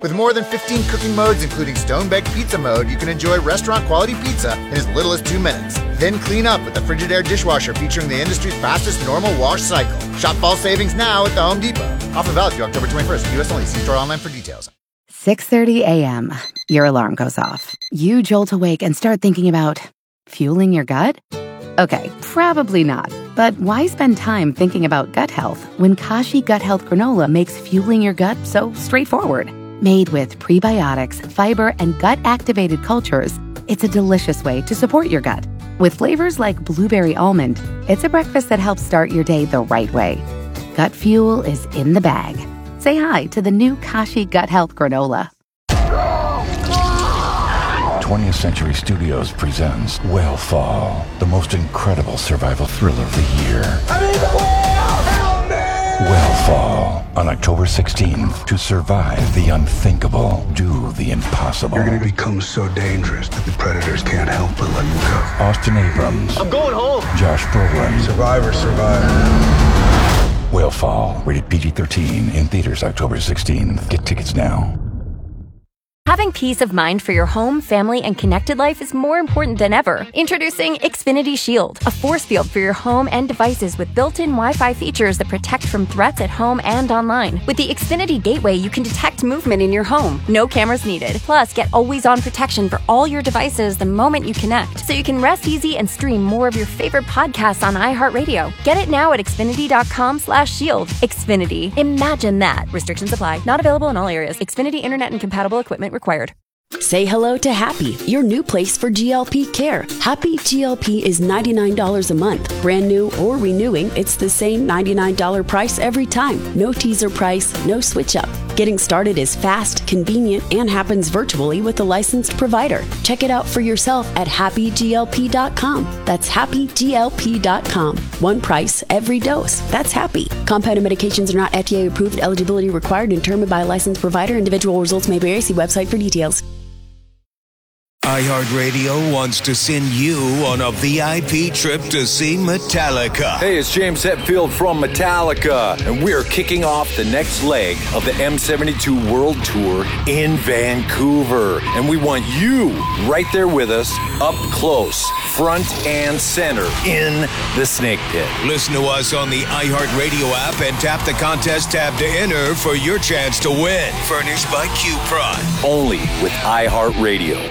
With more than 15 cooking modes, including stone-baked pizza mode, you can enjoy restaurant-quality pizza in as little as 2 minutes. Then clean up with the Frigidaire dishwasher featuring the industry's fastest normal wash cycle. Shop fall savings now at the Home Depot. Offer valid through October 21st. U.S. only. See store online for details. 6:30 a.m. Your alarm goes off. You jolt awake and start thinking about fueling your gut? Okay, probably not. But why spend time thinking about gut health when Kashi Gut Health Granola makes fueling your gut so straightforward? Made with prebiotics, fiber, and gut-activated cultures, it's a delicious way to support your gut. With flavors like blueberry almond, it's a breakfast that helps start your day the right way. Gut fuel is in the bag. Say hi to the new Kashi Gut Health Granola. 20th Century Studios presents Whale the most incredible survival thriller of the year. I'm in the whale! Help me! Whale on October 16th. To survive the unthinkable, do the impossible. You're gonna become so dangerous that the predators can't help but let you go. Austin Abrams. I'm going home. Josh Brolin. Survivor, survive. Whale, rated PG-13, in theaters October 16th. Get tickets now. Having peace of mind for your home, family, and connected life is more important than ever. Introducing Xfinity Shield, a force field for your home and devices with built-in Wi-Fi features that protect from threats at home and online. With the Xfinity Gateway, you can detect movement in your home. No cameras needed. Plus, get always-on protection for all your devices the moment you connect, so you can rest easy and stream more of your favorite podcasts on iHeartRadio. Get it now at Xfinity.com/shield. Xfinity. Imagine that. Restrictions apply. Not available in all areas. Xfinity Internet and compatible equipment required. Say hello to Happy, your new place for GLP care. Happy GLP is $99 a month. Brand new or renewing, it's the same $99 price every time. No teaser price, no switch up. Getting started is fast, convenient, and happens virtually with a licensed provider. Check it out for yourself at happyglp.com. That's happyglp.com. One price, every dose. That's Happy. Compounded medications are not FDA approved. Eligibility required and determined by a licensed provider. Individual results may vary. See website for details. iHeartRadio wants to send you on a VIP trip to see Metallica. Hey, it's James Hetfield from Metallica, and we're kicking off the next leg of the M72 World Tour in Vancouver. And we want you right there with us, up close, front and center, in the Snake Pit. Listen to us on the iHeartRadio app and tap the contest tab to enter for your chance to win. Furnished by Q-Prime. Only with iHeartRadio.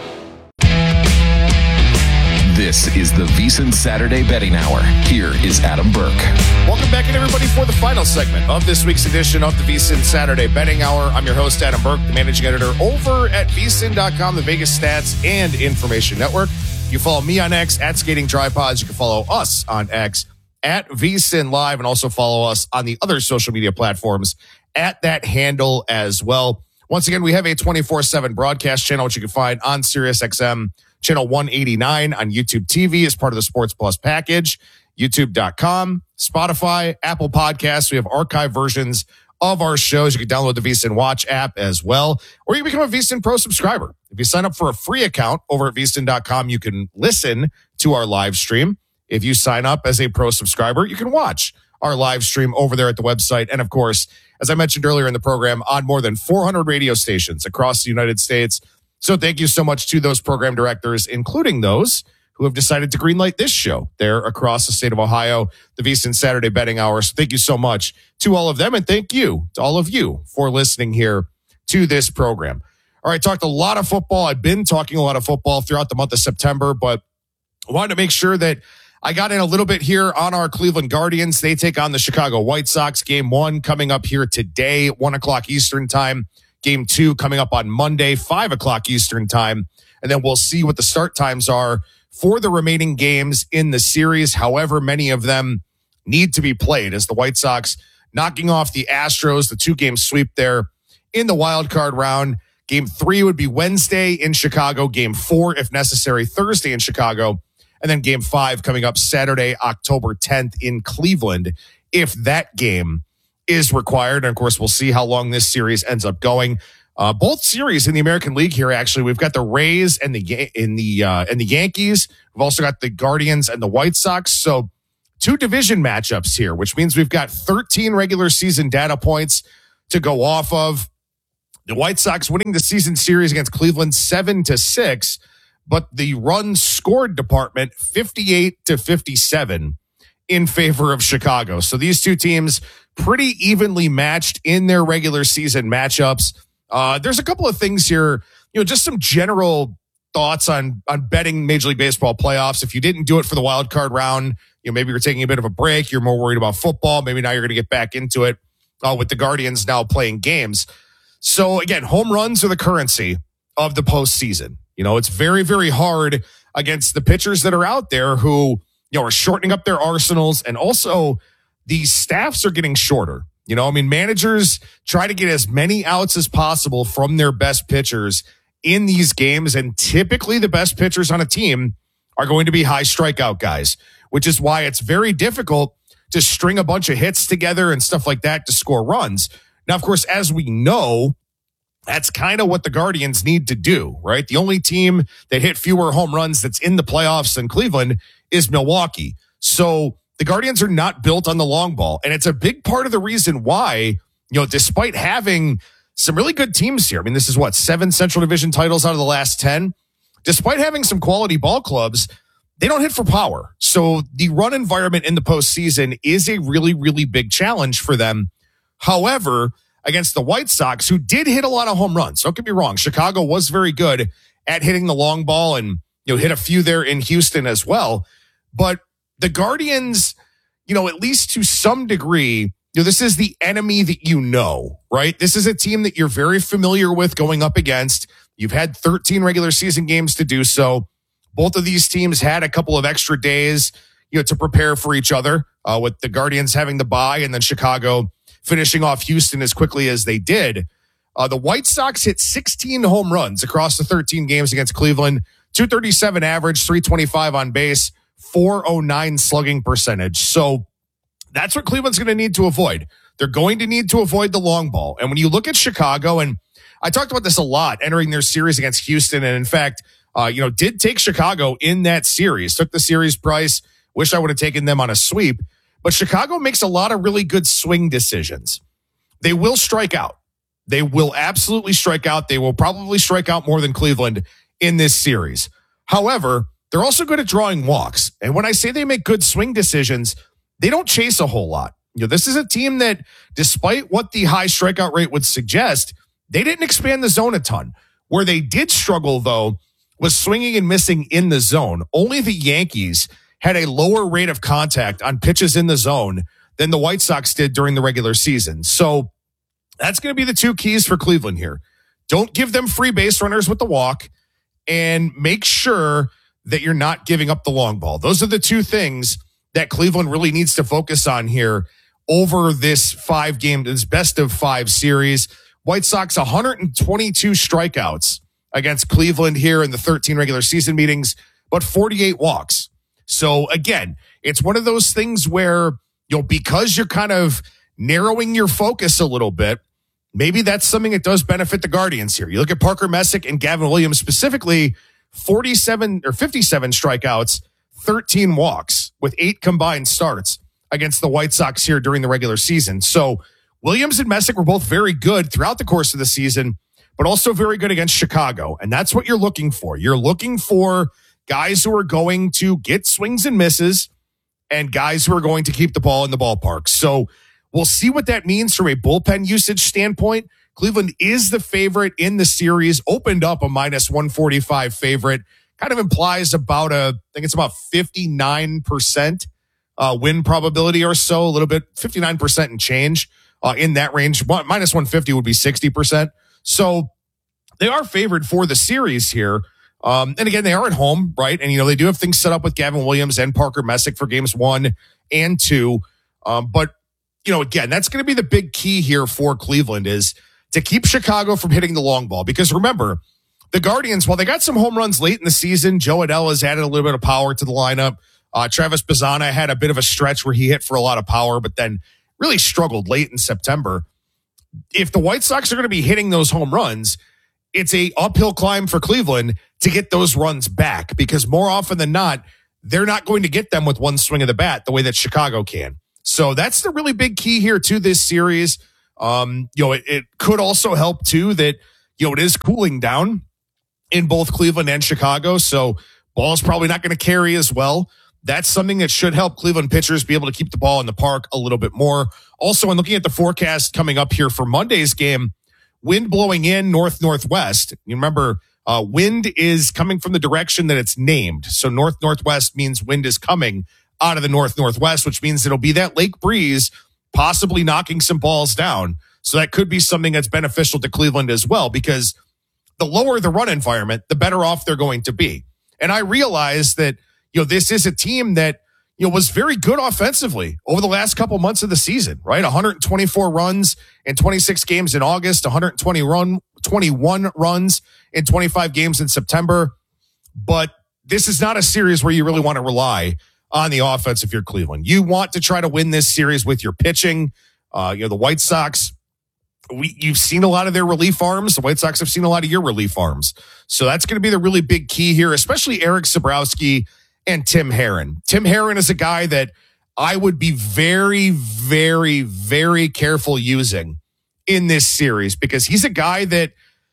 This is the VSiN Saturday Betting Hour. Here is Adam Burke. Welcome back in, everybody, for the final segment of this week's edition of the VSiN Saturday Betting Hour. I'm your host, Adam Burke, the managing editor over at VSiN.com, the Vegas Stats and Information Network. You follow me on X at Skating Tripods. You can follow us on X at VSiN Live, and also follow us on the other social media platforms at that handle as well. Once again, we have a 24/7 broadcast channel, which you can find on SiriusXM Channel 189 on YouTube TV as part of the Sports Plus package, youtube.com, Spotify, Apple Podcasts. We have archive versions of our shows. You can download the VSiN Watch app as well, or you can become a VSiN Pro subscriber. If you sign up for a free account over at VSiN.com, you can listen to our live stream. If you sign up as a Pro subscriber, you can watch our live stream over there at the website. And of course, as I mentioned earlier in the program, on more than 400 radio stations across the United States. So thank you so much to those program directors, including those who have decided to greenlight this show there across the state of Ohio, the VSiN Saturday Betting Hour. So thank you so much to all of them, and thank you to all of you for listening here to this program. All right, talked a lot of football. I've been talking a lot of football throughout the month of September, but I wanted to make sure that I got in a little bit here on our Cleveland Guardians. They take on the Chicago White Sox. Game 1 coming up here today, 1 o'clock Eastern time. Game 2 coming up on Monday, 5 o'clock Eastern time. And then we'll see what the start times are for the remaining games in the series. However, many of them need to be played, as the White Sox knocking off the Astros, the 2-game sweep there in the wild card round. Game 3 would be Wednesday in Chicago. Game 4, if necessary, Thursday in Chicago. And then Game 5 coming up Saturday, October 10th in Cleveland, if that game is required. And of course, we'll see how long this series ends up going. Both series in the American League here, actually, we've got the Rays and the Yankees. We've also got the Guardians and the White Sox. So 2 division matchups here, which means we've got 13 regular season data points to go off of. The White Sox winning the season series against Cleveland 7-6, but the run scored department 58-57 in favor of Chicago. So these two teams pretty evenly matched in their regular season matchups. There's a couple of things here, just some general thoughts on betting Major League Baseball playoffs. If you didn't do it for the wild card round, maybe you're taking a bit of a break. You're more worried about football. Maybe now you're going to get back into it with the Guardians now playing games. So again, home runs are the currency of the postseason. It's very, very hard against the pitchers that are out there who, are shortening up their arsenals. And also these staffs are getting shorter. Managers try to get as many outs as possible from their best pitchers in these games. And typically the best pitchers on a team are going to be high strikeout guys, which is why it's very difficult to string a bunch of hits together and stuff like that to score runs. Now, of course, as we know, that's kind of what the Guardians need to do, right? The only team that hit fewer home runs that's in the playoffs than Cleveland is Milwaukee. So the Guardians are not built on the long ball. And it's a big part of the reason why, despite having some really good teams here, this is 7 Central Division titles out of the last 10. Despite having some quality ball clubs, they don't hit for power. So the run environment in the postseason is a really, really big challenge for them. However, against the White Sox, who did hit a lot of home runs, don't get me wrong, Chicago was very good at hitting the long ball and hit a few there in Houston as well. But the Guardians, at least to some degree, this is the enemy that right? This is a team that you're very familiar with going up against. You've had 13 regular season games to do so. Both of these teams had a couple of extra days, to prepare for each other, with the Guardians having the bye and then Chicago finishing off Houston as quickly as they did. The White Sox hit 16 home runs across the 13 games against Cleveland, 237 average, 325 on base, 409 slugging percentage. So that's what Cleveland's going to need to avoid. They're going to need to avoid the long ball. And when you look at Chicago, and I talked about this a lot entering their series against Houston, and in fact, did take Chicago in that series, took the series price. Wish I would have taken them on a sweep. But Chicago makes a lot of really good swing decisions. They will strike out. They will absolutely strike out. They will probably strike out more than Cleveland in this series. However, they're also good at drawing walks. And when I say they make good swing decisions, they don't chase a whole lot. This is a team that, despite what the high strikeout rate would suggest, they didn't expand the zone a ton. Where they did struggle, though, was swinging and missing in the zone. Only the Yankees had a lower rate of contact on pitches in the zone than the White Sox did during the regular season. So that's going to be the two keys for Cleveland here. Don't give them free base runners with the walk, and make sure that you're not giving up the long ball. Those are the two things that Cleveland really needs to focus on here over this best of 5 series. White Sox 122 strikeouts against Cleveland here in the 13 regular season meetings, but 48 walks. So again, it's one of those things where, because you're kind of narrowing your focus a little bit, maybe that's something that does benefit the Guardians here. You look at Parker Messick and Gavin Williams specifically, 57 strikeouts, 13 walks with 8 combined starts against the White Sox here during the regular season. So Williams and Messick were both very good throughout the course of the season, but also very good against Chicago. And that's what you're looking for. You're looking for guys who are going to get swings and misses and guys who are going to keep the ball in the ballpark. So we'll see what that means from a bullpen usage standpoint. Cleveland is the favorite in the series, opened up a minus 145 favorite. Kind of implies about I think it's about 59% win probability or so, a little bit, 59% and change in that range. Minus 150 would be 60%. So they are favored for the series here. And again, they are at home, right? And, they do have things set up with Gavin Williams and Parker Messick for games 1 and 2. But, again, that's going to be the big key here for Cleveland is to keep Chicago from hitting the long ball. Because remember, the Guardians, while they got some home runs late in the season, Joe Adell has added a little bit of power to the lineup. Travis Bazzana had a bit of a stretch where he hit for a lot of power, but then really struggled late in September. If the White Sox are going to be hitting those home runs, it's a uphill climb for Cleveland to get those runs back, because more often than not, they're not going to get them with one swing of the bat the way that Chicago can. So that's the really big key here to this series. It could also help too that, it is cooling down in both Cleveland and Chicago. So ball's probably not going to carry as well. That's something that should help Cleveland pitchers be able to keep the ball in the park a little bit more. Also, when looking at the forecast coming up here for Monday's game, wind blowing in north-northwest. You remember, wind is coming from the direction that it's named. So north-northwest means wind is coming out of the north-northwest, which means it'll be that lake breeze possibly knocking some balls down. So that could be something that's beneficial to Cleveland as well, because the lower the run environment, the better off they're going to be. And I realize that, this is a team that, was very good offensively over the last couple months of the season, right? 124 runs in 26 games in August, 21 runs in 25 games in September. But this is not a series where you really want to rely on the offense if you're Cleveland. You want to try to win this series with your pitching. The White Sox, you've seen a lot of their relief arms. The White Sox have seen a lot of your relief arms. So that's going to be the really big key here, especially Eric Sabrowski and Tim Herrin. Tim Herrin is a guy that I would be very, very, very careful using in this series, because he's a guy that,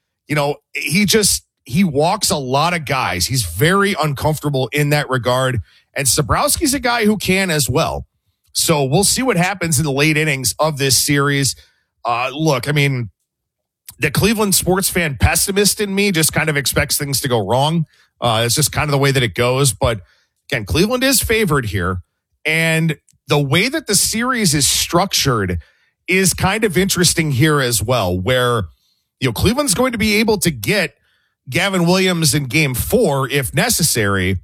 he walks a lot of guys. He's very uncomfortable in that regard. And Sabrowski's a guy who can as well. So we'll see what happens in the late innings of this series. Look, the Cleveland sports fan pessimist in me just kind of expects things to go wrong. It's just kind of the way that it goes. But again, Cleveland is favored here. And the way that the series is structured is kind of interesting here as well, where, Cleveland's going to be able to get Gavin Williams in game 4, if necessary,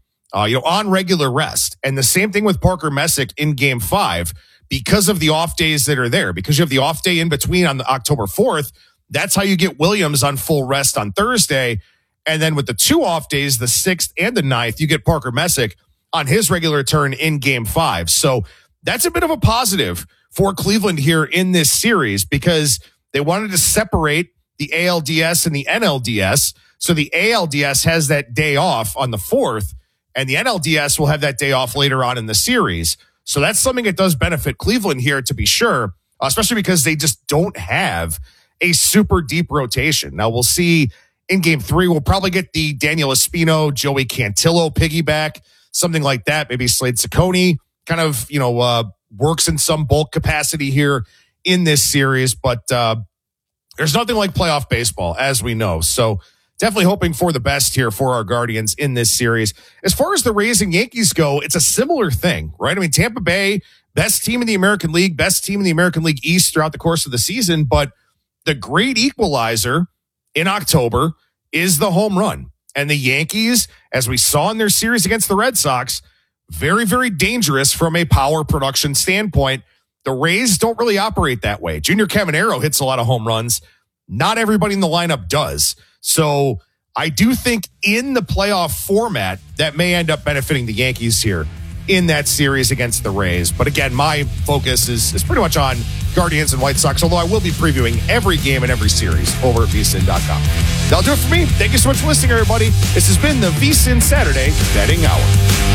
on regular rest. And the same thing with Parker Messick in game 5, because of the off days that are there, because you have the off day in between on October 4th. That's how you get Williams on full rest on Thursday. And then with the 2 off days, the 6th and the 9th, you get Parker Messick on his regular turn in game 5. So that's a bit of a positive for Cleveland here in this series, because they wanted to separate the ALDS and the NLDS. So the ALDS has that day off on the 4th, and the NLDS will have that day off later on in the series. So that's something that does benefit Cleveland here, to be sure, especially because they just don't have a super deep rotation. Now we'll see in game 3, we'll probably get the Daniel Espino, Joey Cantillo piggyback, something like that. Maybe Slade Ciccone kind of, works in some bulk capacity here in this series, but there's nothing like playoff baseball, as we know. So definitely hoping for the best here for our Guardians in this series. As far as the Rays and Yankees go, it's a similar thing, right? Tampa Bay, best team in the American League, best team in the American League East throughout the course of the season, but the great equalizer in October is the home run. And the Yankees, as we saw in their series against the Red Sox, very, very dangerous from a power production standpoint. The Rays don't really operate that way. Junior Caminero hits a lot of home runs. Not everybody in the lineup does. So I do think in the playoff format, that may end up benefiting the Yankees here in that series against the Rays. But again, my focus is pretty much on Guardians and White Sox, although I will be previewing every game and every series over at VSiN.com. That'll do it for me. Thank you so much for listening, everybody. This has been the VSiN Saturday Betting Hour.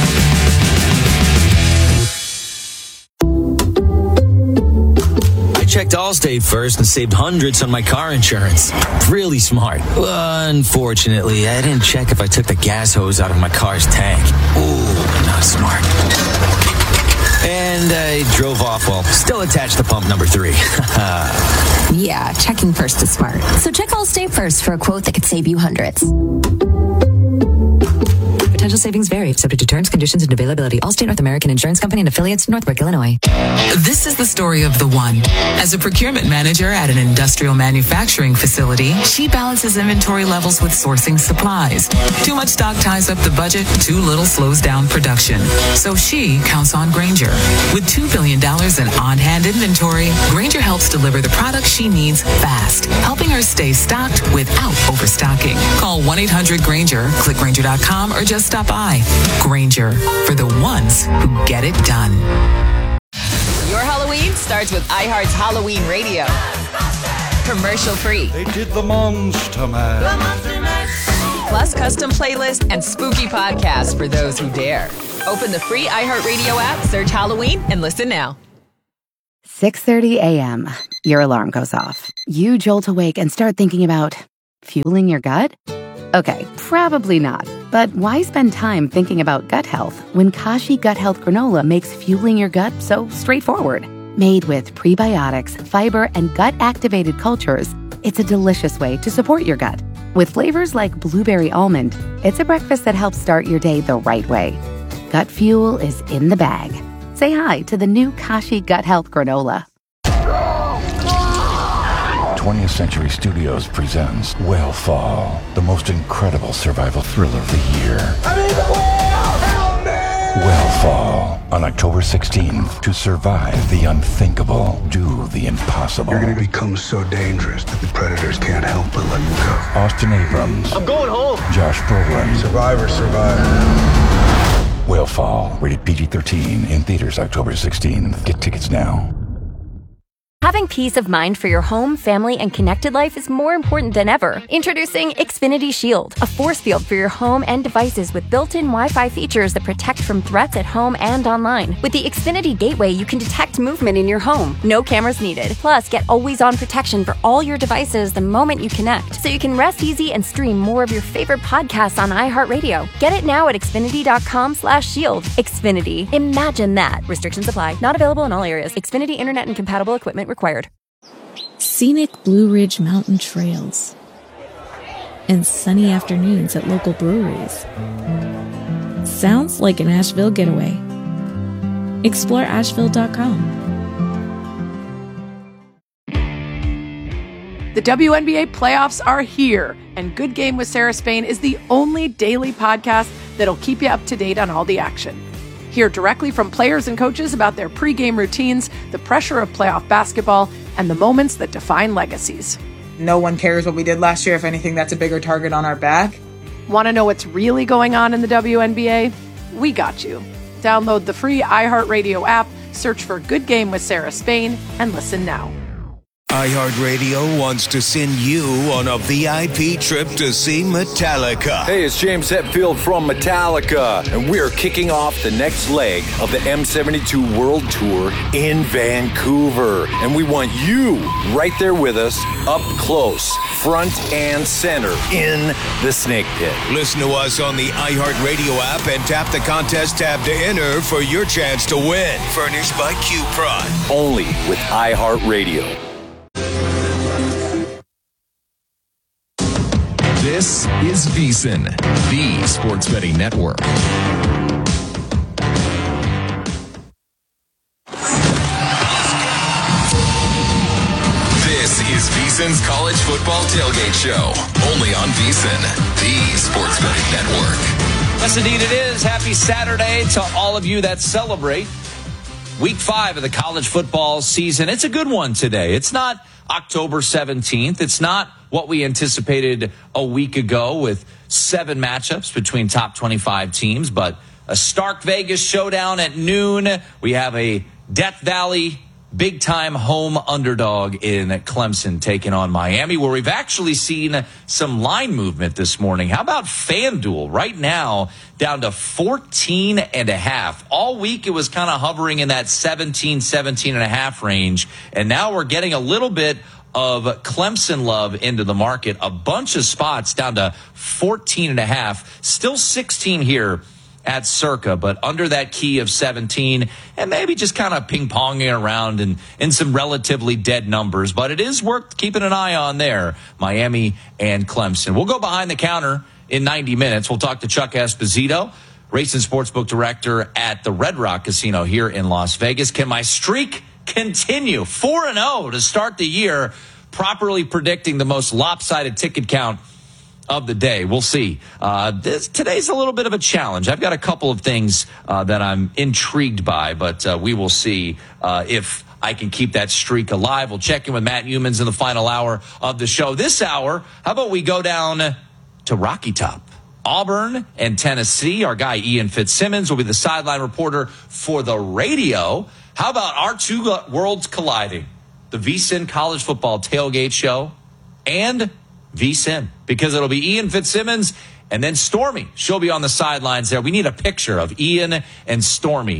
Checked Allstate first and saved hundreds on my car insurance. Really smart. Unfortunately, I didn't check if I took the gas hose out of my car's tank. Ooh, not smart. And I drove off while still attached to pump number 3. Yeah, checking first is smart. So check Allstate first for a quote that could save you hundreds. Potential savings vary, subject to terms, conditions, and availability. Allstate North American Insurance Company and affiliates, Northbrook, Illinois. This is the story of the one. As a procurement manager at an industrial manufacturing facility, she balances inventory levels with sourcing supplies. Too much stock ties up the budget, too little slows down production. So she counts on Grainger. With $2 billion in on-hand inventory, Grainger helps deliver the products she needs fast, helping her stay stocked without overstocking. Call 1-800-GRAINGER, click Grainger.com, or just stop by. Grainger, for the ones who get it done. Your Halloween starts with iHeart's Halloween Radio. Commercial free. They did the Monster Mash. Plus custom playlists and spooky podcasts for those who dare. Open the free iHeartRadio app, search Halloween, and listen now. 6:30 a.m. Your alarm goes off. You jolt awake and start thinking about fueling your gut? Okay, probably not. But why spend time thinking about gut health when Kashi Gut Health Granola makes fueling your gut so straightforward? Made with prebiotics, fiber, and gut-activated cultures, it's a delicious way to support your gut. With flavors like blueberry almond, it's a breakfast that helps start your day the right way. Gut fuel is in the bag. Say hi to the new Kashi Gut Health Granola. 20th Century Studios presents Whale the most incredible survival thriller of the year. Whale on October 16th. To survive the unthinkable, do the impossible. You're going to become so dangerous that the predators can't help but let you go. Austin Abrams. I'm going home. Josh Brolin. Survivor. Whale, rated PG-13, in theaters October 16th. Get tickets now. Having peace of mind for your home, family, and connected life is more important than ever. Introducing Xfinity Shield, a force field for your home and devices with built-in Wi-Fi features that protect from threats at home and online. With the Xfinity Gateway, you can detect movement in your home. No cameras needed. Plus, get always-on protection for all your devices the moment you connect, so you can rest easy and stream more of your favorite podcasts on iHeartRadio. Get it now at Xfinity.com/shield. Xfinity. Imagine that. Restrictions apply. Not available in all areas. Xfinity Internet and compatible equipment required. Scenic Blue Ridge Mountain trails and sunny afternoons at local breweries. Sounds like an Asheville getaway. Explore Asheville.com. The WNBA playoffs are here, and Good Game with Sarah Spain is the only daily podcast that'll keep you up to date on all the action. Hear directly from players and coaches about their pregame routines, the pressure of playoff basketball, and the moments that define legacies. No one cares what we did last year. If anything, that's a bigger target on our back. Want to know what's really going on in the WNBA? We got you. Download the free iHeartRadio app, search for Good Game with Sarah Spain, and listen now. iHeartRadio wants to send you on a VIP trip to see Metallica. Hey, it's James Hetfield from Metallica, and we're kicking off the next leg of the M72 World Tour in Vancouver. And we want you right there with us, up close, front and center, in the Snake Pit. Listen to us on the iHeartRadio app and tap the contest tab to enter for your chance to win. Furnished by Q-Prod. Only with iHeartRadio. This is VSiN, the Sports Betting Network. This is VSiN's College Football Tailgate Show, only on VSiN, the Sports Betting Network. Yes, indeed it is. Happy Saturday to all of you that celebrate Week 5 of the college football season. It's a good one today. It's not October 17th. It's not what we anticipated a week ago with 7 matchups between top 25 teams, but a stark Vegas showdown at noon. We have a Death Valley big-time home underdog in Clemson taking on Miami, where we've actually seen some line movement this morning. How about FanDuel? Right now, down to 14.5. All week, it was kind of hovering in that 17.5 range, and now we're getting a little bit of Clemson love into the market. A bunch of spots down to 14.5. Still 16 here at Circa, but under that key of 17, and maybe just kind of ping-ponging around in some relatively dead numbers. But it is worth keeping an eye on there, Miami and Clemson. We'll go behind the counter in 90 minutes. We'll talk to Chuck Esposito, race and sportsbook director at the Red Rock Casino here in Las Vegas. Can my streak continue? 4-0 to start the year, properly predicting the most lopsided ticket count of the day. We'll see. Today's a little bit of a challenge. I've got a couple of things that I'm intrigued by, but we will see if I can keep that streak alive. We'll check in with Matt Humans in the final hour of the show. This hour, how about we go down to Rocky Top? Auburn and Tennessee. Our guy Ian Fitzsimmons will be the sideline reporter for the radio. How about our two worlds colliding? The VSiN College Football Tailgate Show and VSiN, because it'll be Ian Fitzsimmons and then Stormy. She'll be on the sidelines there. We need a picture of Ian and Stormy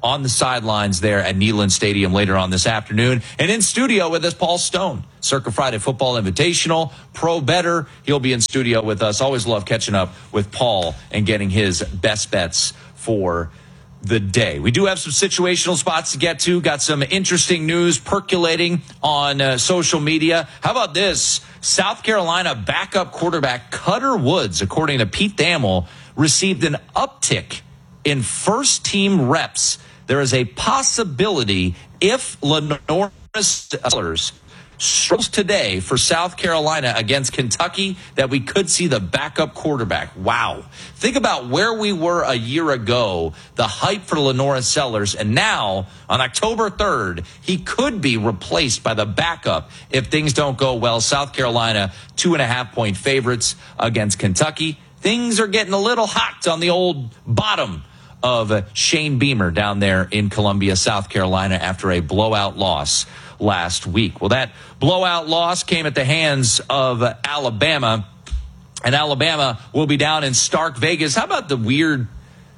on the sidelines there at Neyland Stadium later on this afternoon. And in studio with us, Paul Stone, Circa Friday Football Invitational, Pro Better. He'll be in studio with us. Always love catching up with Paul and getting his best bets for the day. We do have some situational spots to get to. Got some interesting news percolating on social media. How about this? South Carolina backup quarterback Cutter Woods, according to Pete Thamel, received an uptick in first-team reps. There is a possibility if Lenora Sellers struggles today for South Carolina against Kentucky that we could see the backup quarterback. Wow. Think about where we were a year ago, the hype for Lenora Sellers, and now on October 3rd, he could be replaced by the backup if things don't go well. South Carolina, 2.5-point favorites against Kentucky. Things are getting a little hot on the old bottom of Shane Beamer down there in Columbia, South Carolina, after a blowout loss last week. Well, that blowout loss came at the hands of Alabama, and Alabama will be down in Stark Vegas. How about the weird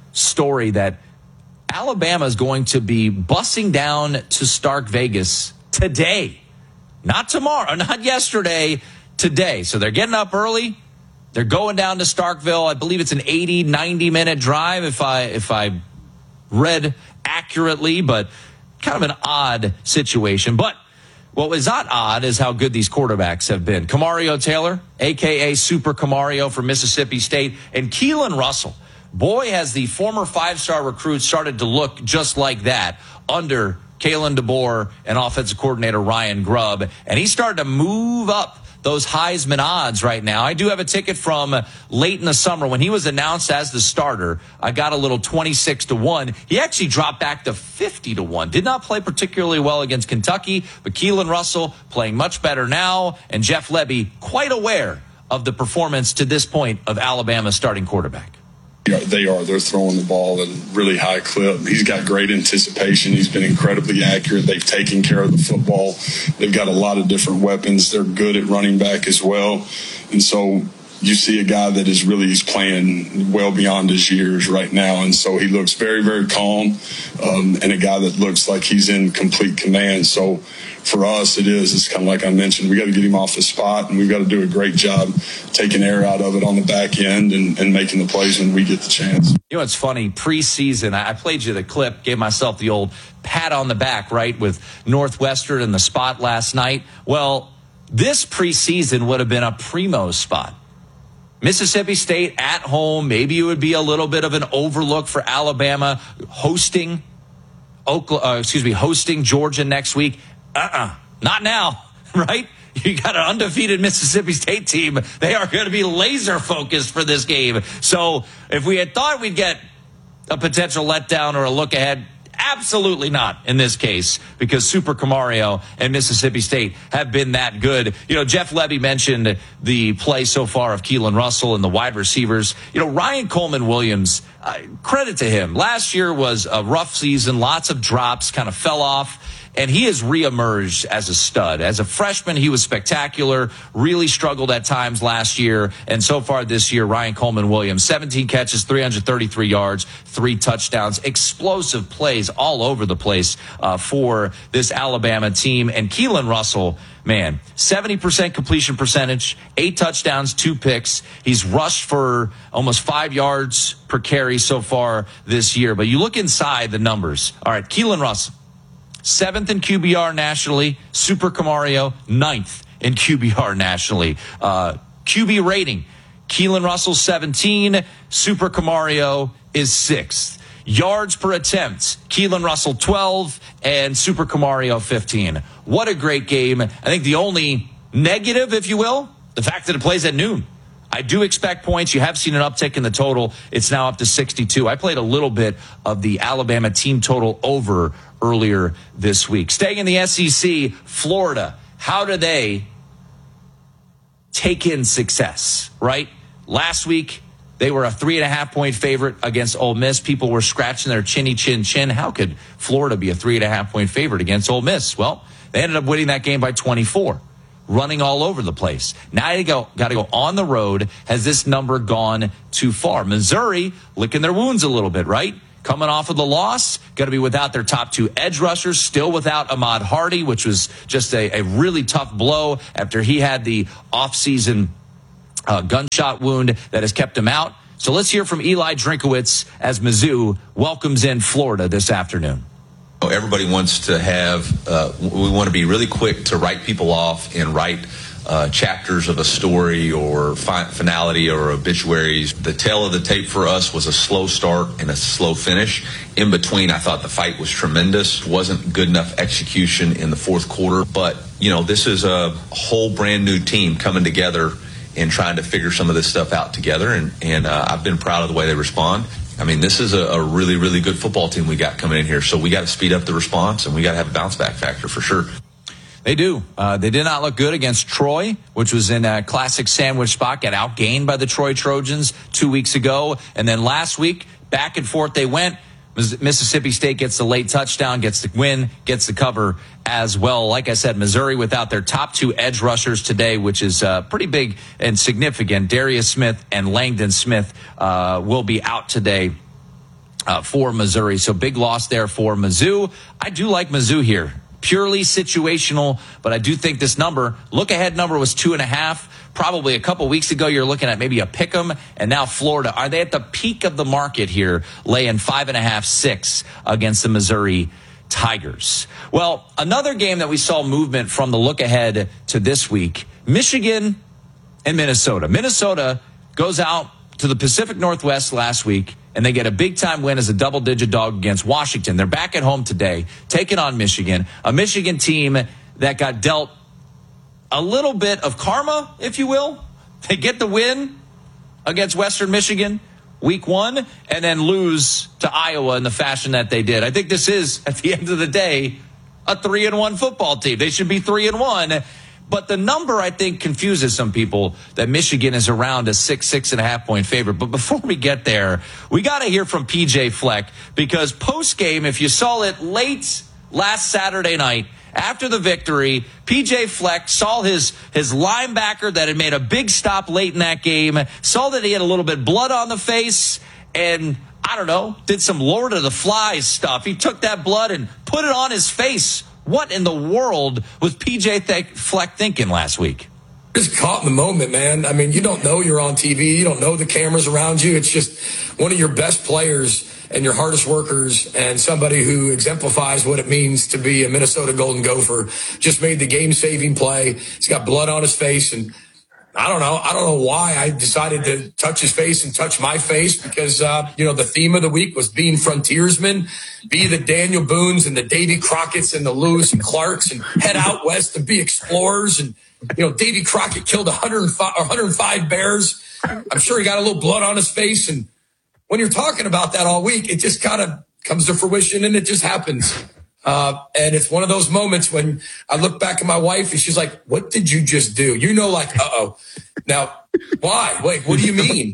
story that Alabama is going to be busing down to Stark Vegas today? Not tomorrow, not yesterday, today. So they're getting up early. They're going down to Starkville. I believe it's an 80, 90-minute drive if I read accurately, but kind of an odd situation. But what was not odd is how good these quarterbacks have been. Camario Taylor, a.k.a. Super Camario from Mississippi State, and Keelan Russell. Boy, has the former 5-star recruit started to look just like that under Kalen DeBoer and offensive coordinator Ryan Grubb. And he started to move up those Heisman odds right now. I do have a ticket from late in the summer when he was announced as the starter. I got a little 26-1. He actually dropped back to 50-1. Did not play particularly well against Kentucky, but Keelan Russell playing much better now, and Jeff Lebby quite aware of the performance to this point of Alabama's starting quarterback. They're throwing the ball at a really high clip. He's got great anticipation. He's been incredibly accurate. They've taken care of the football. They've got a lot of different weapons. They're good at running back as well. And so you see a guy that he's playing well beyond his years right now. And so he looks very, very calm, and a guy that looks like he's in complete command. So for us, it's kind of like I mentioned, we got to get him off the spot, and we've got to do a great job taking air out of it on the back end and making the plays when we get the chance. You know, it's funny, preseason, I played you the clip, gave myself the old pat on the back, right, with Northwestern in the spot last night. Well, this preseason would have been a primo spot. Mississippi State at home, maybe it would be a little bit of an overlook for Alabama hosting Georgia next week. Not now, right? You got an undefeated Mississippi State team. They are going to be laser focused for this game. So if we had thought we'd get a potential letdown or a look ahead, absolutely not in this case, because Super Camario and Mississippi State have been that good. You know, Jeff Lebby mentioned the play so far of Keelan Russell and the wide receivers. You know, Ryan Coleman Williams, credit to him. Last year was a rough season, lots of drops, kind of fell off. And he has reemerged as a stud. As a freshman, he was spectacular, really struggled at times last year. And so far this year, Ryan Coleman Williams, 17 catches, 333 yards, 3 touchdowns, explosive plays all over the place for this Alabama team. And Keelan Russell, man, 70% completion percentage, 8 touchdowns, 2 picks. He's rushed for almost 5 yards per carry so far this year. But you look inside the numbers. All right, Keelan Russell, 7th in QBR nationally. Super Camario, 9th in QBR nationally. QB rating, Keelan Russell 17, Super Camario is 6th. Yards per attempt, Keelan Russell 12 and Super Camario 15. What a great game. I think the only negative, if you will, the fact that it plays at noon. I do expect points. You have seen an uptick in the total. It's now up to 62. I played a little bit of the Alabama team total over earlier this week. Staying in the SEC, Florida, how do they take in success, right? Last week, they were a 3.5-point favorite against Ole Miss. People were scratching their chin. How could Florida be a 3.5-point favorite against Ole Miss? Well, they ended up winning that game by 24. Running all over the place. Now you got to go on the road. Has this number gone too far? Missouri licking their wounds a little bit, right? coming off of the loss, going to be without their top 2 edge rushers, still without Ahmad Hardy, which was just a really tough blow after he had the offseason gunshot wound that has kept him out. So let's hear from Eli Drinkowitz as Mizzou welcomes in Florida this afternoon. Everybody wants to have, we want to be really quick to write people off and write chapters of a story or finality or obituaries. The tail of the tape for us was a slow start and a slow finish. In between, I thought the fight was tremendous. Wasn't good enough execution in the fourth quarter. But, this is a whole brand new team coming together and trying to figure some of this stuff out together. And I've been proud of the way they respond. I mean, this is a really, really good football team we got coming in here. So we got to speed up the response, and we got to have a bounce back factor for sure. They do. They did not look good against Troy, which was in a classic sandwich spot, got outgained by the Troy Trojans 2 weeks ago. And then last week, back and forth they went. Mississippi State gets the late touchdown, gets the win, gets the cover as well. Like I said, Missouri without their top 2 edge rushers today, which is pretty big and significant. Darius Smith and Langdon Smith will be out today for Missouri. So big loss there for Mizzou. I do like Mizzou here. Purely situational, but I do think this look-ahead number was 2.5. Probably a couple weeks ago, you're looking at maybe a pick'em, and now Florida. Are they at the peak of the market here, laying 5.5, 6 against the Missouri Tigers? Well, another game that we saw movement from the look-ahead to this week, Michigan and Minnesota. Minnesota goes out to the Pacific Northwest last week, and they get a big-time win as a double-digit dog against Washington. They're back at home today, taking on Michigan, a Michigan team that got dealt a little bit of karma, if you will. They get the win against Western Michigan week 1 and then lose to Iowa in the fashion that they did. I think this is, at the end of the day, a 3-1 football team. They should be 3-1. But the number, I think, confuses some people that Michigan is around a 6.5 point favorite. But before we get there, we got to hear from PJ Fleck, because post-game, if you saw it late last Saturday night, after the victory, PJ Fleck saw his linebacker that had made a big stop late in that game, saw that he had a little bit of blood on the face, and I don't know, did some Lord of the Flies stuff. He took that blood and put it on his face. What in the world was PJ Fleck thinking last week? Just caught in the moment, man. I mean, you don't know you're on TV. You don't know the cameras around you. It's just one of your best players and your hardest workers and somebody who exemplifies what it means to be a Minnesota Golden Gopher just made the game-saving play. He's got blood on his face, and I don't know why I decided to touch his face and touch my face, because, the theme of the week was being frontiersmen, be the Daniel Boones and the Davy Crockett's and the Lewis and Clarks, and head out west and be explorers. And, Davy Crockett killed 105 bears. I'm sure he got a little blood on his face. And when you're talking about that all week, it just kind of comes to fruition, and it just happens. And it's one of those moments when I look back at my wife and she's like, "What did you just do?" Uh-oh. Now, why? Wait, what do you mean?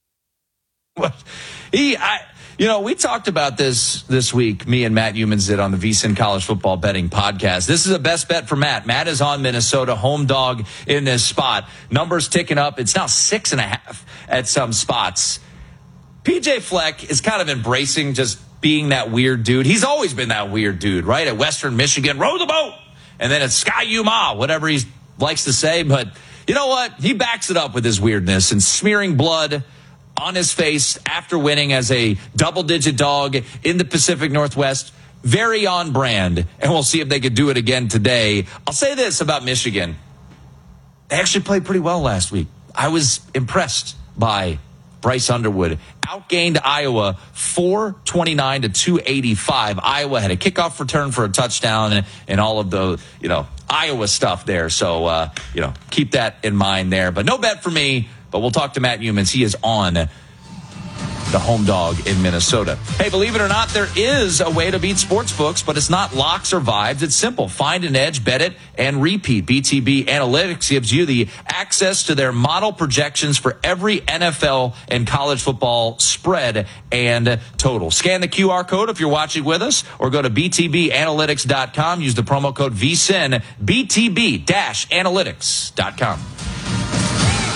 We talked about this week, me and Matt Humans did on the VSiN College Football Betting Podcast. This is a best bet for Matt. Matt is on Minnesota, home dog in this spot. Numbers ticking up. It's now 6.5 at some spots. PJ Fleck is kind of embracing just being that weird dude. He's always been that weird dude, right? At Western Michigan, row the boat. And then it's Sky Yuma, whatever he likes to say. But you know what? He backs it up with his weirdness and smearing blood on his face after winning as a double-digit dog in the Pacific Northwest. Very on brand. And we'll see if they could do it again today. I'll say this about Michigan. They actually played pretty well last week. I was impressed by Bryce Underwood. Outgained Iowa 429 to 285. Iowa had a kickoff return for a touchdown and all of the, Iowa stuff there. So, keep that in mind there. But no bet for me. But we'll talk to Matt Humans. He is on the home dog in Minnesota. Hey, believe it or not, there is a way to beat sportsbooks, but it's not locks or vibes. It's simple. Find an edge, bet it, and repeat. BTB Analytics gives you the access to their model projections for every NFL and college football spread and total. Scan the QR code if you're watching with us, or go to btbanalytics.com. Use the promo code VSiN, btb-analytics.com.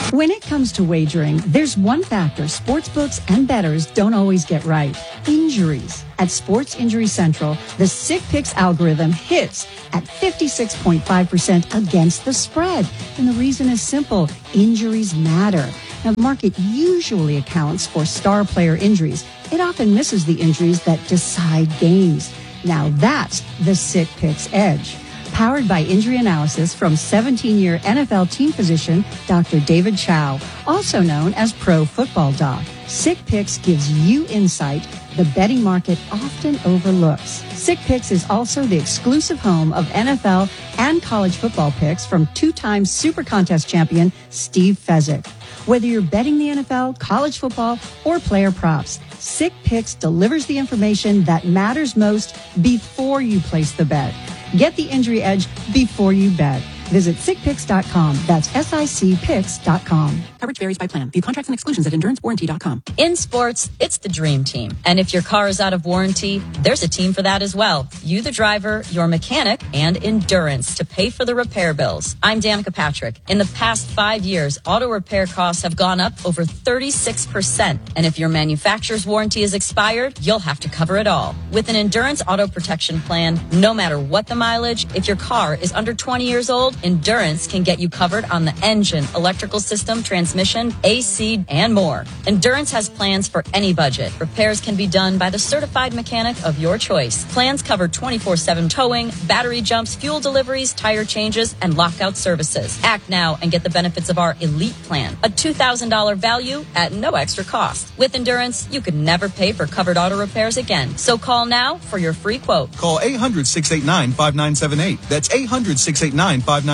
When it comes to wagering, there's one factor sportsbooks and bettors don't always get right: injuries. At Sports Injury Central, the Sick Picks algorithm hits at 56.5% against the spread. And the reason is simple: injuries matter. Now, the market usually accounts for star player injuries. It often misses the injuries that decide games. Now that's the Sick Picks edge. Powered by injury analysis from 17-year NFL team physician Dr. David Chow, also known as Pro Football Doc. Sick Picks gives you insight the betting market often overlooks. Sick Picks is also the exclusive home of NFL and college football picks from two-time Super Contest champion Steve Fezzik. Whether you're betting the NFL, college football, or player props, Sick Picks delivers the information that matters most before you place the bet. Get the injury edge before you bet. Visit sickpicks.com. That's SICPicks.com. Coverage varies by plan. View contracts and exclusions at endurancewarranty.com. In sports, it's the dream team. And if your car is out of warranty, there's a team for that as well. You, the driver, your mechanic, and Endurance to pay for the repair bills. I'm Danica Patrick. In the past 5 years, auto repair costs have gone up over 36%. And if your manufacturer's warranty is expired, you'll have to cover it all. With an Endurance auto protection plan, no matter what the mileage, if your car is under 20 years old, Endurance can get you covered on the engine, electrical system, transmission, AC, and more. Endurance has plans for any budget. Repairs can be done by the certified mechanic of your choice. Plans cover 24/7 towing, battery jumps, fuel deliveries, tire changes, and lockout services. Act now and get the benefits of our Elite Plan, a $2,000 value at no extra cost. With Endurance, you could never pay for covered auto repairs again. So call now for your free quote. Call 800-689-5978. That's 800-689-5978.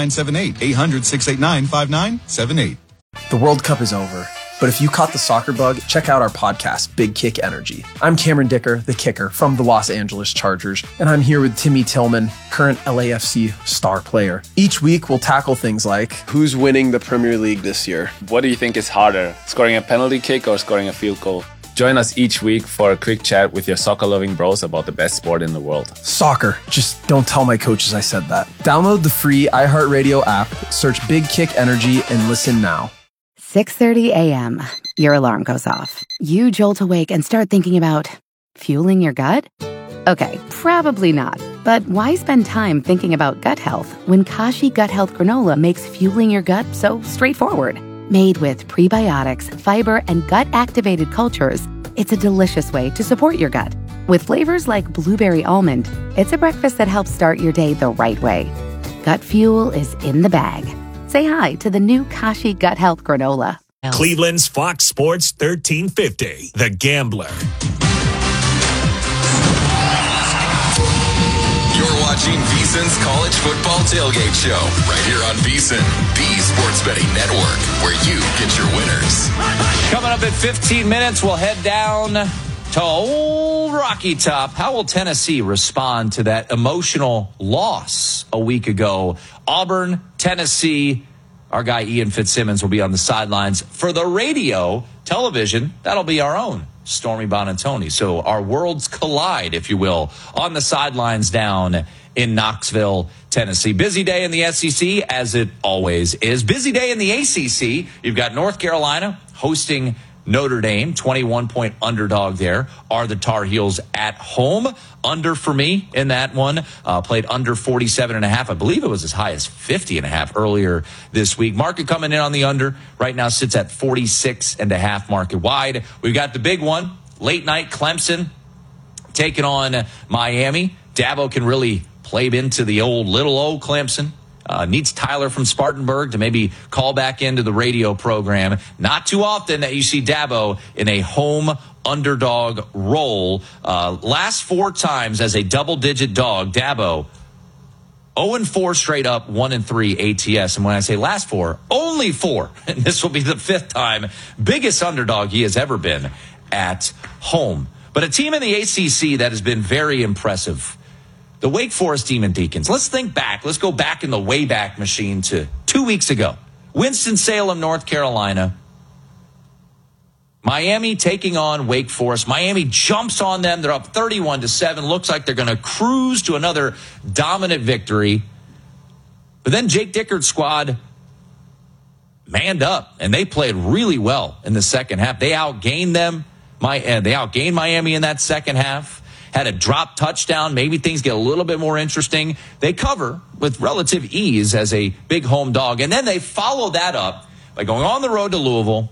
800-689-5978. The World Cup is over, but if you caught the soccer bug, check out our podcast, Big Kick Energy. I'm Cameron Dicker, the kicker from the Los Angeles Chargers, and I'm here with Timmy Tillman, current LAFC star player. Each week, we'll tackle things like, who's winning the Premier League this year? What do you think is harder, scoring a penalty kick or scoring a field goal? Join us each week for a quick chat with your soccer-loving bros about the best sport in the world. Soccer. Just don't tell my coaches I said that. Download the free iHeartRadio app, search Big Kick Energy, and listen now. 6:30 a.m. Your alarm goes off. You jolt awake and start thinking about fueling your gut? Okay, probably not. But why spend time thinking about gut health when Kashi Gut Health Granola makes fueling your gut so straightforward? Made with prebiotics, fiber, and gut-activated cultures, it's a delicious way to support your gut. With flavors like blueberry almond, it's a breakfast that helps start your day the right way. Gut fuel is in the bag. Say hi to the new Kashi Gut Health Granola. Cleveland's Fox Sports 1350, The Gambler. You're watching VSiN's College Football Tailgate Show right here on VSiN, the sports betting network, where you get your winners. Coming up in 15 minutes, we'll head down to Old Rocky Top. How will Tennessee respond to that emotional loss a week ago? Auburn, Tennessee. Our guy Ian Fitzsimmons will be on the sidelines. For the radio, television, that'll be our own Stormy Bonantoni. So our worlds collide, if you will, on the sidelines down in Knoxville, Tennessee. Busy day in the SEC, as it always is. Busy day in the ACC. You've got North Carolina hosting Notre Dame, 21-point underdog there. Are the Tar Heels at home? Under for me in that one. Played under 47.5. I believe it was as high as 50.5 earlier this week. Market coming in on the under right now sits at 46.5 market wide. We've got the big one, late night Clemson taking on Miami. Dabo can really play into the old little old Clemson. Needs Tyler from Spartanburg to maybe call back into the radio program. Not too often that you see Dabo in a home underdog role. Last 4 times as a double-digit dog, Dabo 0-4 straight up, 1-3 ATS. And when I say last 4, only 4. And this will be the 5th time. Biggest underdog he has ever been at home. But a team in the ACC that has been very impressive. The Wake Forest Demon Deacons. Let's think back. Let's go back in the Wayback Machine to 2 weeks ago. Winston-Salem, North Carolina. Miami taking on Wake Forest. Miami jumps on them. They're up 31-7. Looks like they're going to cruise to another dominant victory. But then Jake Dickert's squad manned up, and they played really well in the second half. They outgained them. They outgained Miami in that second half. Had a drop touchdown. Maybe things get a little bit more interesting. They cover with relative ease as a big home dog. And then they follow that up by going on the road to Louisville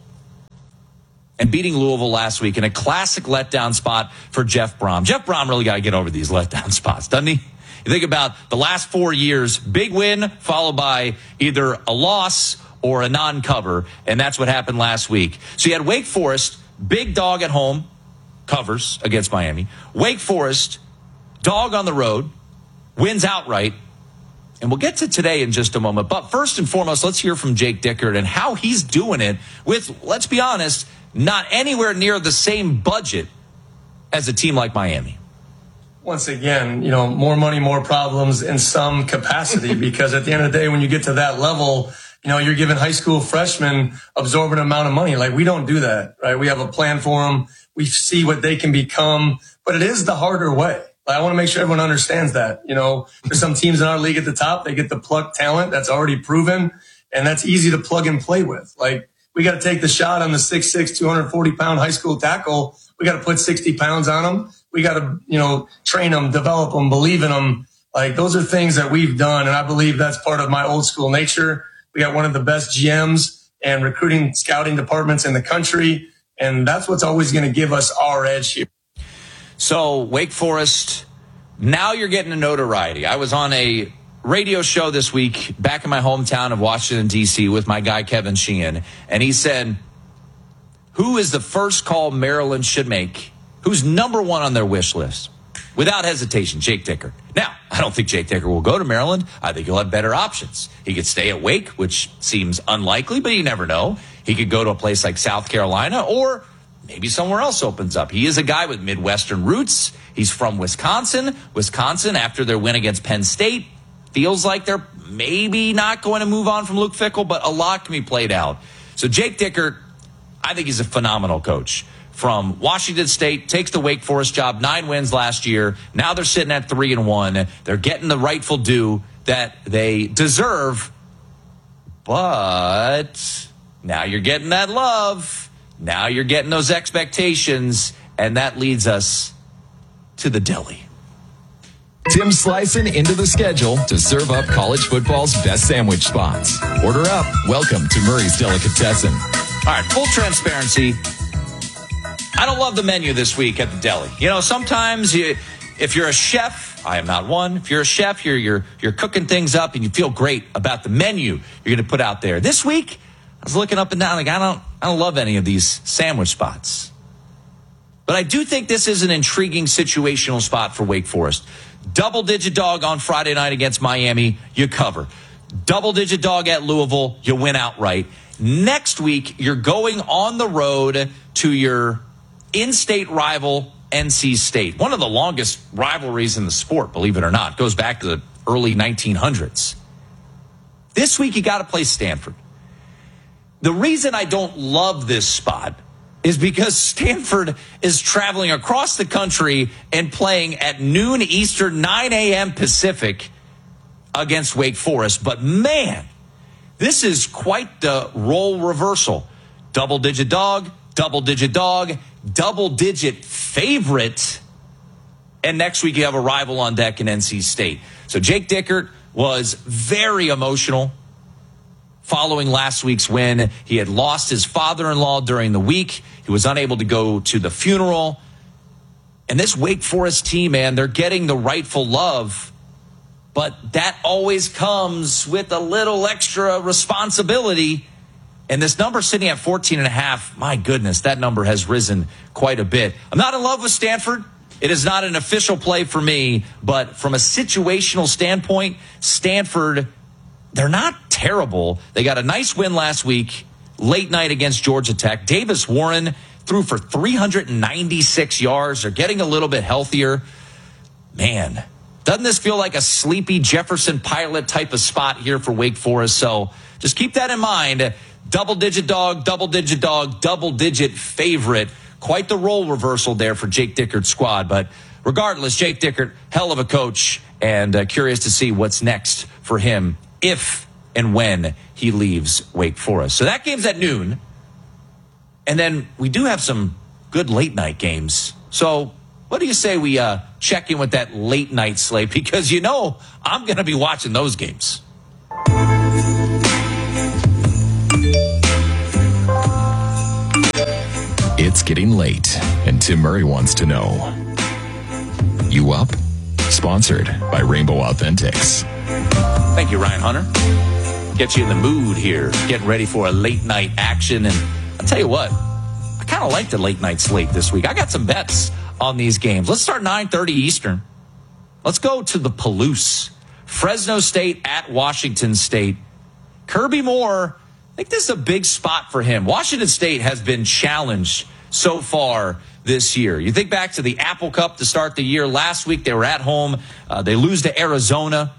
and beating Louisville last week in a classic letdown spot for Jeff Brom. Jeff Brom really got to get over these letdown spots, doesn't he? You think about the last 4 years, big win followed by either a loss or a non-cover, and that's what happened last week. So you had Wake Forest, big dog at home, covers against Miami. Wake Forest, dog on the road, wins outright. And we'll get to today in just a moment. But first and foremost, let's hear from Jake Dickert and how he's doing it with, let's be honest, not anywhere near the same budget as a team like Miami. Once again, more money, more problems in some capacity, because at the end of the day, when you get to that level, you're giving high school freshmen absorbent amount of money. Like, we don't do that, right? We have a plan for them. We see what they can become, but it is the harder way. I want to make sure everyone understands that. There's some teams in our league at the top, they get the pluck talent that's already proven, and that's easy to plug and play with. Like, we got to take the shot on the 6'6", 240-pound high school tackle. We got to put 60 pounds on them. We got to, train them, develop them, believe in them. Like, those are things that we've done, and I believe that's part of my old school nature. We got one of the best GMs and recruiting scouting departments in the country, and that's what's always going to give us our edge here. So, Wake Forest, now you're getting a notoriety. I was on a radio show this week back in my hometown of Washington, D.C. with my guy Kevin Sheehan, and he said, who is the first call Maryland should make? Who's number one on their wish list? Without hesitation, Jake Dickert. Now, I don't think Jake Dickert will go to Maryland. I think he'll have better options. He could stay at Wake, which seems unlikely, but you never know. He could go to a place like South Carolina, or maybe somewhere else opens up. He is a guy with Midwestern roots. He's from Wisconsin. Wisconsin, after their win against Penn State, feels like they're maybe not going to move on from Luke Fickell, but a lot can be played out. So Jake Dickert, I think he's a phenomenal coach. From Washington State, takes the Wake Forest job, 9 wins last year. Now they're sitting at 3-1. They're getting the rightful due that they deserve. But now you're getting that love. Now you're getting those expectations. And that leads us to the deli. Tim slicing into the schedule to serve up college football's best sandwich spots. Order up. Welcome to Murray's Delicatessen. All right, full transparency. I don't love the menu this week at the deli. Sometimes if you're a chef, I am not one. If you're a chef, you're cooking things up and you feel great about the menu you're going to put out there. This week, I was looking up and down like I don't love any of these sandwich spots. But I do think this is an intriguing situational spot for Wake Forest. Double-digit dog on Friday night against Miami, you cover. Double-digit dog at Louisville, you win outright. Next week, you're going on the road to your in-state rival, NC State. One of the longest rivalries in the sport, believe it or not. Goes back to the early 1900s. This week, you got to play Stanford. The reason I don't love this spot is because Stanford is traveling across the country and playing at noon Eastern, 9 a.m. Pacific against Wake Forest. But, man, this is quite the role reversal. Double-digit dog, double-digit favorite. And next week you have a rival on deck in NC State. So Jake Dickert was very emotional following last week's win. He had lost his father-in-law during the week. He was unable to go to the funeral. And this Wake Forest team, man, they're getting the rightful love. But that always comes with a little extra responsibility. And this number sitting at 14.5, my goodness, that number has risen quite a bit. I'm not in love with Stanford. It is not an official play for me. But from a situational standpoint, Stanford, they're not terrible. They got a nice win last week, late night against Georgia Tech. Davis Warren threw for 396 yards. They're getting a little bit healthier. Man, doesn't this feel like a sleepy Jefferson Pilot type of spot here for Wake Forest? So just keep that in mind. Double-digit dog, double-digit favorite. Quite the role reversal there for Jake Dickert's squad. But regardless, Jake Dickert, hell of a coach, and curious to see what's next for him if and when he leaves Wake Forest. So that game's at noon. And then we do have some good late night games. So what do you say we check in with that late night slate? Because I'm going to be watching those games. It's getting late, and Tim Murray wants to know. You up? Sponsored by Rainbow Authentics. Thank you, Ryan Hunter. Get you in the mood here, getting ready for a late night action. And I'll tell you what, I kind of like the late night slate this week. I got some bets on these games. Let's start 9:30 Eastern. Let's go to the Palouse. Fresno State at Washington State. Kirby Moore, I think this is a big spot for him. Washington State has been challenged so far this year. You think back to the Apple Cup to start the year. Last week they were at home. They lose to Arizona.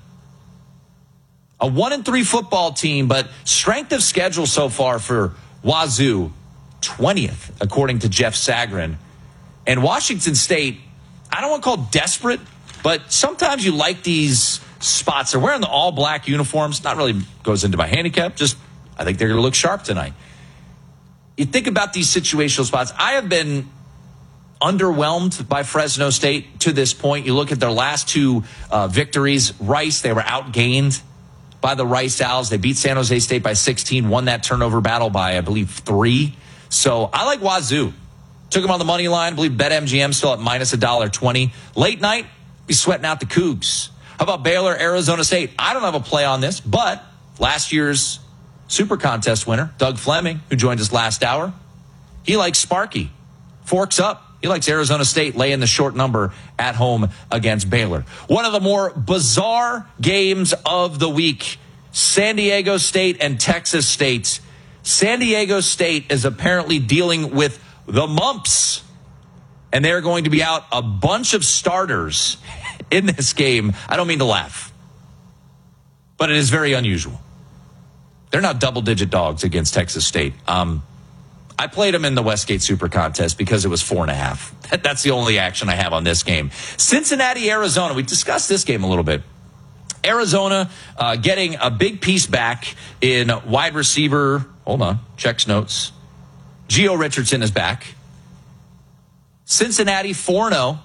A 1-3 football team, but strength of schedule so far for Wazoo, 20th, according to Jeff Sagarin. And Washington State, I don't want to call it desperate, but sometimes you like these spots. They're wearing the all-black uniforms. Not really goes into my handicap, just I think they're going to look sharp tonight. You think about these situational spots. I have been underwhelmed by Fresno State to this point. You look at their last two victories. Rice, they were outgained by the Rice Owls. They beat San Jose State by 16, won that turnover battle by, I believe, 3. So I like Wazoo. Took them on the money line. I believe BetMGM still at minus $1.20. Late night, be sweating out the Cougs. How about Baylor, Arizona State? I don't have a play on this, but last year's Super Contest winner, Doug Fleming, who joined us last hour, he likes Sparky. Forks up. He likes Arizona State laying the short number at home against Baylor. One of the more bizarre games of the week, San Diego State and Texas State. San Diego State is apparently dealing with the mumps, and they're going to be out a bunch of starters in this game. I don't mean to laugh, but it is very unusual. They're not double-digit dogs against Texas State. I played them in the Westgate Super Contest because it was 4.5. That's the only action I have on this game. Cincinnati, Arizona. We discussed this game a little bit. Arizona getting a big piece back in wide receiver. Hold on. Checks notes. Gio Richardson is back. Cincinnati 4-0.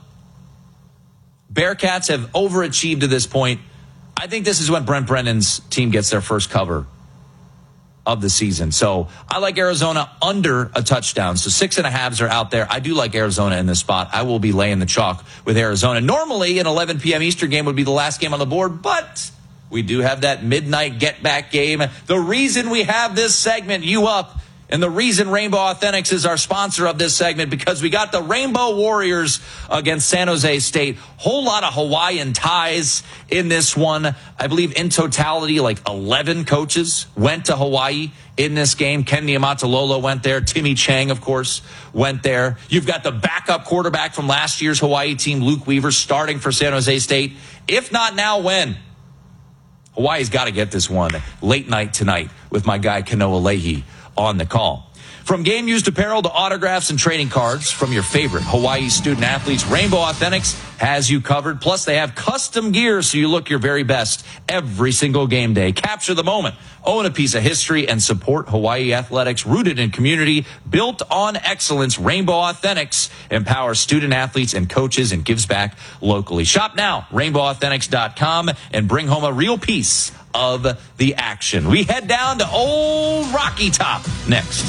Bearcats have overachieved to this point. I think this is when Brent Brennan's team gets their first cover of the season. So I like Arizona under a touchdown. So 6.5s are out there. I do like Arizona in this spot. I will be laying the chalk with Arizona. Normally an 11 p.m. Eastern game would be the last game on the board, but we do have that midnight get back game. The reason we have this segment, You Up, and the reason Rainbow Authentics is our sponsor of this segment, because we got the Rainbow Warriors against San Jose State. Whole lot of Hawaiian ties in this one. I believe in totality, like 11 coaches went to Hawaii in this game. Ken Niumatalolo went there. Timmy Chang, of course, went there. You've got the backup quarterback from last year's Hawaii team, Luke Weaver, starting for San Jose State. If not now, when? Hawaii's got to get this one late night tonight with my guy Kanoa Leahy on the call. From game used apparel to autographs and trading cards from your favorite Hawaii student athletes, Rainbow Authentics has you covered. Plus, they have custom gear so you look your very best every single game day. Capture the moment, own a piece of history, and support Hawaii athletics rooted in community, built on excellence. Rainbow Authentics empowers student athletes and coaches and gives back locally. Shop now, rainbowauthentics.com, and bring home a real piece of the action. We head down to Old Rocky Top next.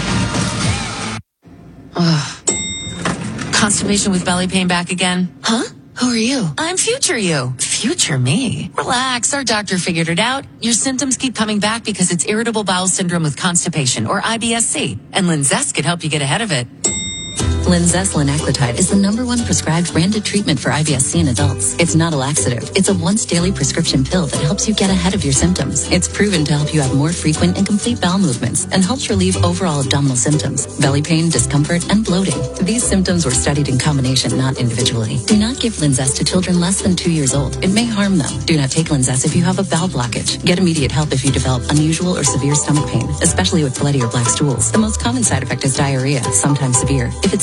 Constipation with belly pain back again? Huh? Who are you? I'm future you. Future me? Relax, our doctor figured it out. Your symptoms keep coming back because it's irritable bowel syndrome with constipation, or IBS-C. And Linzess could help you get ahead of it. Linzess linaclotide is the #1 prescribed branded treatment for IBS-C in adults. It's not a laxative. It's a once-daily prescription pill that helps you get ahead of your symptoms. It's proven to help you have more frequent and complete bowel movements and helps relieve overall abdominal symptoms, belly pain, discomfort, and bloating. These symptoms were studied in combination, not individually. Do not give Linzess to children less than 2 years old. It may harm them. Do not take Linzess if you have a bowel blockage. Get immediate help if you develop unusual or severe stomach pain, especially with bloody or black stools. The most common side effect is diarrhea, sometimes severe. If it's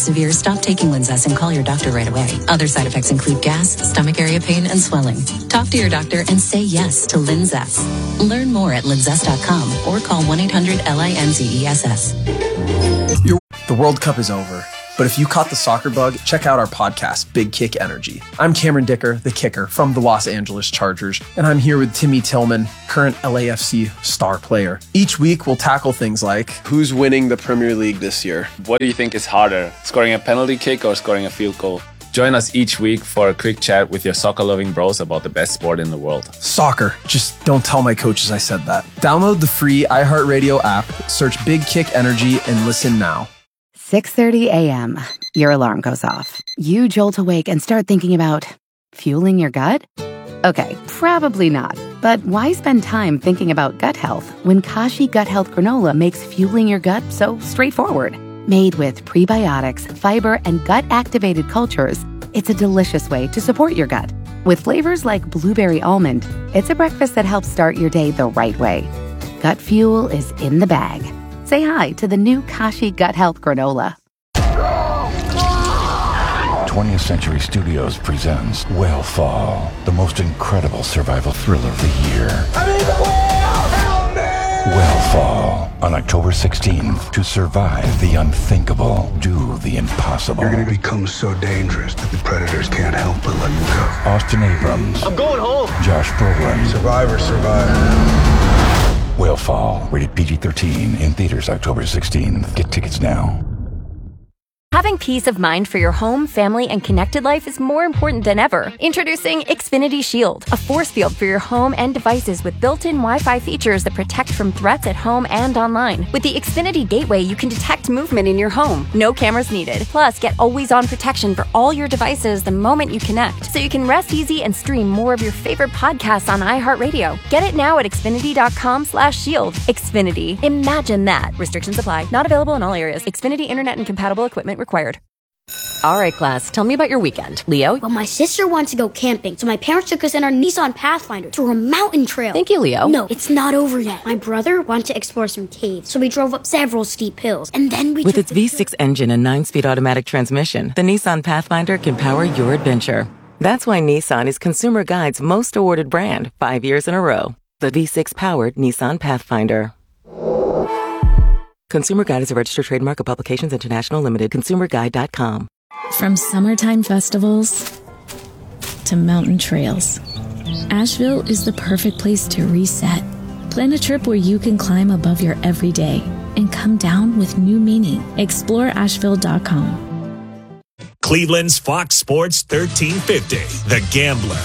severe, stop taking Linzess and call your doctor right away. Other side effects include gas, stomach area pain, and swelling. Talk to your doctor and say yes to Linzess. Learn more at linzess.com or call 1-800-LINZESS. The World Cup is over, but if you caught the soccer bug, check out our podcast, Big Kick Energy. I'm Cameron Dicker, the kicker from the Los Angeles Chargers, and I'm here with Timmy Tillman, current LAFC star player. Each week, we'll tackle things like, who's winning the Premier League this year? What do you think is harder, scoring a penalty kick or scoring a field goal? Join us each week for a quick chat with your soccer-loving bros about the best sport in the world. Soccer. Just don't tell my coaches I said that. Download the free iHeartRadio app, search Big Kick Energy, and listen now. 6:30 a.m. Your alarm goes off. You jolt awake and start thinking about fueling your gut? Okay, probably not. But why spend time thinking about gut health when Kashi Gut Health Granola makes fueling your gut so straightforward? Made with prebiotics, fiber, and gut-activated cultures, it's a delicious way to support your gut. With flavors like blueberry almond, it's a breakfast that helps start your day the right way. Gut fuel is in the bag. Say hi to the new Kashi Gut Health Granola. 20th Century Studios presents Whale the most incredible survival thriller of the year. Whale on October 16th. To survive the unthinkable, do the impossible. You're going to become so dangerous that the predators can't help but let you go. Austin Abrams. I'm going home. Josh Brolin. Survivor. Whale, rated PG-13, in theaters October 16th. Get tickets now. Having peace of mind for your home, family, and connected life is more important than ever. Introducing Xfinity Shield, a force field for your home and devices with built-in Wi-Fi features that protect from threats at home and online. With the Xfinity Gateway, you can detect movement in your home. No cameras needed. Plus, get always-on protection for all your devices the moment you connect, so you can rest easy and stream more of your favorite podcasts on iHeartRadio. Get it now at Xfinity.com/shield. Xfinity. Imagine that. Restrictions apply. Not available in all areas. Xfinity Internet and compatible equipment required. All right, class, tell me about your weekend. Leo? Well, my sister wants to go camping, so my parents took us in our Nissan Pathfinder to a mountain trail. Thank you, Leo. No, it's not over yet. My brother wanted to explore some caves, so we drove up several steep hills, and then we With its V6 engine and 9-speed automatic transmission, the Nissan Pathfinder can power your adventure. That's why Nissan is Consumer Guide's most awarded brand 5 years in a row. The V6-powered Nissan Pathfinder. Consumer Guide is a registered trademark of Publications International Limited. ConsumerGuide.com. From summertime festivals to mountain trails, Asheville is the perfect place to reset. Plan a trip where you can climb above your everyday and come down with new meaning. Explore Asheville.com. Cleveland's Fox Sports 1350, The Gambler.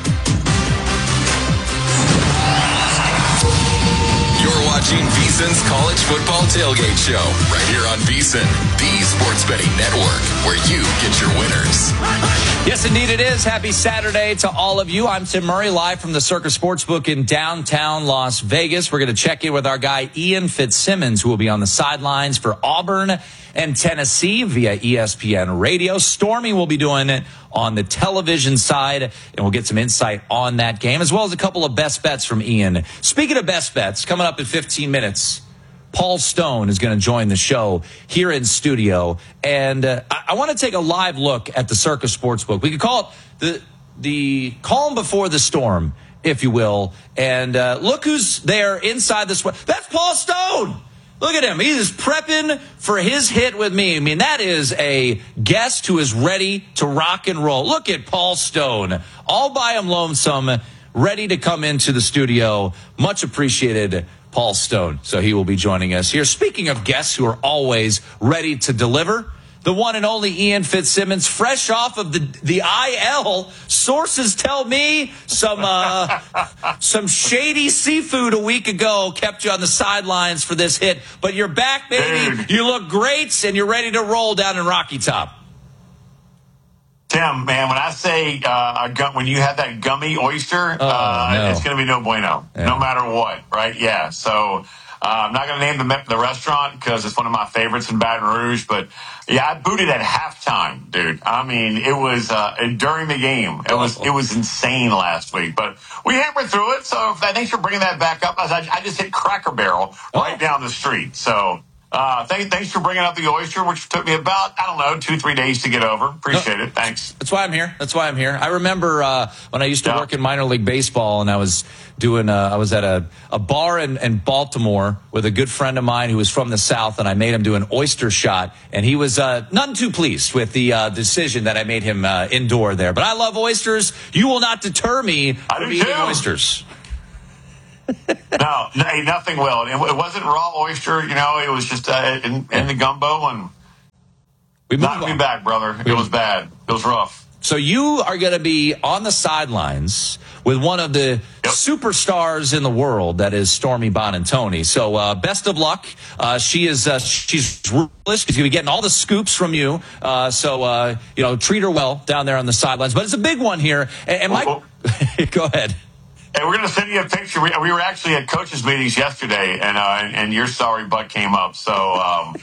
You're watching VSiN's College Football Tailgate Show right here on VSiN, the sports betting network, where you get your winners. Yes, indeed it is. Happy Saturday to all of you. I'm Tim Murray, live from the Circus Sportsbook in downtown Las Vegas. We're going to check in with our guy, Ian Fitzsimmons, who will be on the sidelines for Auburn and Tennessee via ESPN Radio. Stormy will be doing it on the television side, and we'll get some insight on that game, as well as a couple of best bets from Ian. Speaking of best bets, coming up in 15 minutes, Paul Stone is going to join the show here in studio, and I want to take a live look at the Circus Sportsbook. We could call it the calm before the storm, if you will, and look who's there inside the sweat. That's Paul Stone! Look at him. He is prepping for his hit with me. I mean, that is a guest who is ready to rock and roll. Look at Paul Stone, all by him lonesome, ready to come into the studio. Much appreciated, Paul Stone. So he will be joining us here. Speaking of guests who are always ready to deliver, the one and only Ian Fitzsimmons, fresh off of the IL. Sources tell me some shady seafood a week ago kept you on the sidelines for this hit. But you're back, baby. Dude. You look great, and you're ready to roll down in Rocky Top. Tim, man, when I say when you have that gummy oyster, no. It's going to be no bueno, no matter what, right? Yeah, so... I'm not going to name the restaurant because it's one of my favorites in Baton Rouge, but yeah, I booted at halftime, dude. I mean, it was during the game. It was insane last week, but we hammered through it. So thanks for bringing that back up. I just hit Cracker Barrel right down the street. So Thanks for bringing up the oyster, which took me about, 2-3 days to get over. Appreciate it. Thanks. That's why I'm here. I remember when I used to work in minor league baseball, and I was at a bar in Baltimore with a good friend of mine who was from the South, and I made him do an oyster shot, and he was none too pleased with the decision that I made him endure there. But I love oysters. You will not deter me from eating oysters. No, nothing will. It wasn't raw oyster, it was just in the gumbo, and knocked me back, brother. It was bad. It was rough. So you are going to be on the sidelines with one of the superstars in the world, that is Stormy Buonantony. So best of luck. She's ruthless. She's going to be getting all the scoops from you. So treat her well down there on the sidelines. But it's a big one here. And Mike, go ahead. Hey, we're going to send you a picture. We were actually at coaches' meetings yesterday, and your sorry butt came up. So,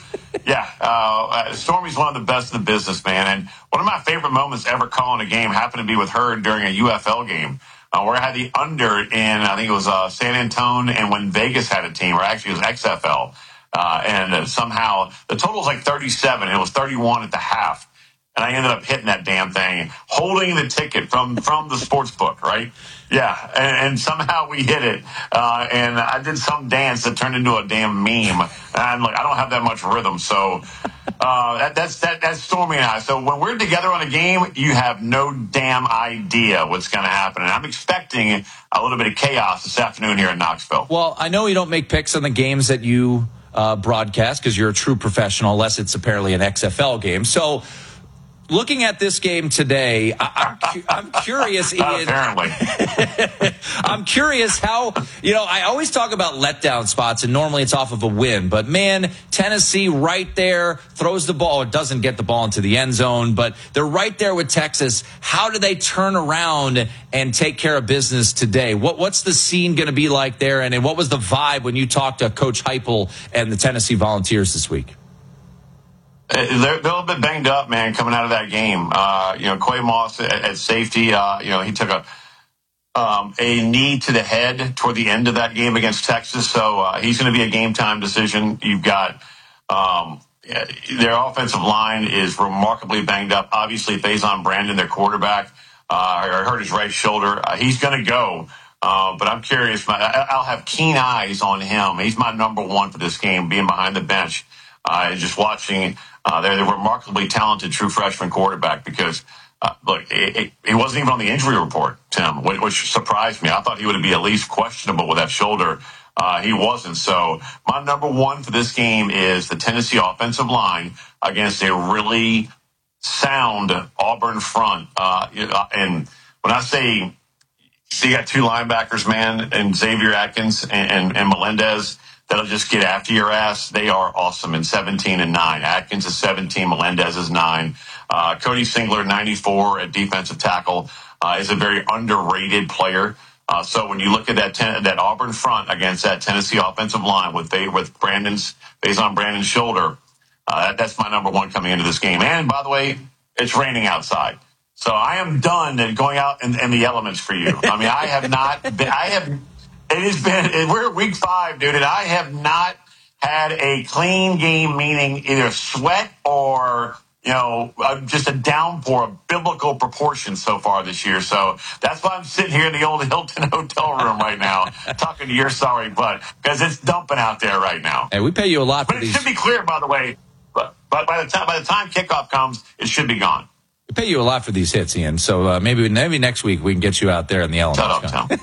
Stormy's one of the best in the business, man. And one of my favorite moments ever calling a game happened to be with her during a UFL game where I had the under in, I think it was San Antonio, and when Vegas had a team, or actually it was XFL. And somehow the total was like 37. It was 31 at the half. And I ended up hitting that damn thing, holding the ticket from the sports book, right? Yeah, and somehow we hit it. And I did some dance that turned into a damn meme. And I'm like, I don't have that much rhythm. So that's Stormy and I. So when we're together on a game, you have no damn idea what's going to happen. And I'm expecting a little bit of chaos this afternoon here in Knoxville. Well, I know you don't make picks on the games that you broadcast because you're a true professional, unless it's apparently an XFL game. So looking at this game today, I'm curious, Ian. Apparently. I'm curious how, I always talk about letdown spots, and normally it's off of a win. But, man, Tennessee right there throws the ball. It doesn't get the ball into the end zone, but they're right there with Texas. How do they turn around and take care of business today? What's the scene going to be like there? And what was the vibe when you talked to Coach Heupel and the Tennessee Volunteers this week? They're a little bit banged up, man, coming out of that game. Quay Moss at safety, he took a knee to the head toward the end of that game against Texas. So he's going to be a game time decision. You've got their offensive line is remarkably banged up. Obviously, Faison Brandon, their quarterback, hurt his right shoulder. He's going to go. But I'm curious. I'll have keen eyes on him. He's my number one for this game, being behind the bench. Just watching they're a remarkably talented true freshman quarterback because, he wasn't even on the injury report, Tim, which surprised me. I thought he would be at least questionable with that shoulder. He wasn't. So my number one for this game is the Tennessee offensive line against a really sound Auburn front. And when I say you got two linebackers, man, and Xavier Atkins and Melendez, that'll just get after your ass. They are awesome in 17 and 9. Atkins is 17, Melendez is 9. Cody Singler, 94 at defensive tackle, is a very underrated player. So when you look at that Auburn front against that Tennessee offensive line with Faison Brandon's shoulder, that's my number one coming into this game. And by the way, it's raining outside. So I am done going out in the elements for you. I mean, I have not been, it has been, we're at week 5, dude, and I have not had a clean game, meaning either sweat or, just a downpour of biblical proportions so far this year. So that's why I'm sitting here in the old Hilton hotel room right now talking to your sorry butt because it's dumping out there right now. Hey, we pay you a lot for these. But these. It should be clear, by the way, but by the time kickoff comes, it should be gone. We pay you a lot for these hits, Ian. So maybe next week we can get you out there in the elements. Shut up, Tom.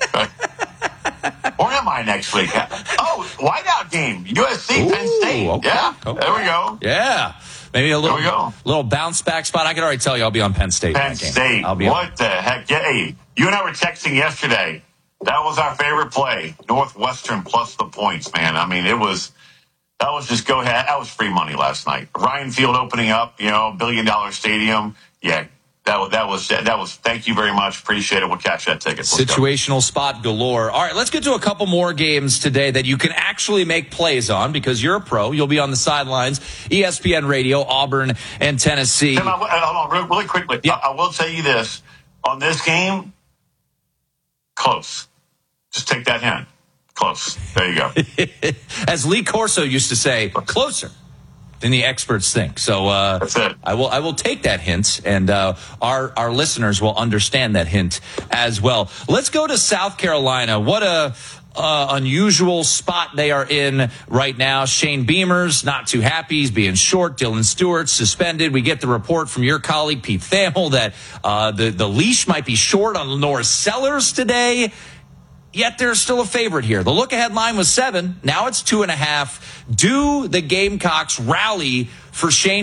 Where am I next week? Oh, whiteout game. USC, Penn State. Okay. Yeah, okay. There we go. Yeah. Maybe a little bounce back spot. I can already tell you I'll be on Penn State. Penn State. What the heck? Yeah, hey, you and I were texting yesterday. That was our favorite play. Northwestern plus the points, man. I mean, that was just go ahead. That was free money last night. Ryan Field opening up, $1 billion stadium. Yeah. That was. Thank you very much. Appreciate it. We'll catch that ticket. Situational spot galore. All right, let's get to a couple more games today that you can actually make plays on because you're a pro. You'll be on the sidelines. ESPN Radio, Auburn, and Tennessee. Tim, hold on, really quickly. Yeah. I will tell you this on this game. Close. Just take that hint. Close. There you go. As Lee Corso used to say, closer than the experts think. So that's it. I will take that hint, and our listeners will understand that hint as well. Let's go to South Carolina. What a unusual spot they are in right now. Shane Beamer's not too happy. He's being short. Dylan Stewart suspended. We get the report from your colleague Pete Thamel that the leash might be short on Lenore Sellers today. Yet there's still a favorite here. The look-ahead line was 7. Now it's 2.5. Do the Gamecocks rally for Shane